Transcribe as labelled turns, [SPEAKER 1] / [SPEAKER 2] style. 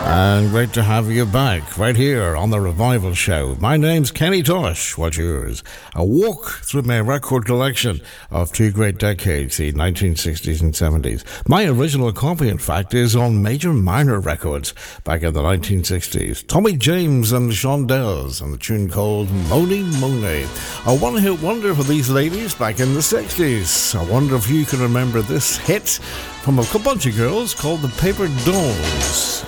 [SPEAKER 1] And great to have you back right here on The Revival Show. My name's Kenny Tosh. What's yours? A walk through my record collection of two great decades, the 1960s and 70s. My original copy, in fact, is on Major Minor Records back in the 1960s. Tommy James and the Shondells and the tune called Mony Mony. A one-hit wonder for these ladies back in the 60s. I wonder if you can remember this hit from a bunch of girls called the Paper Dolls.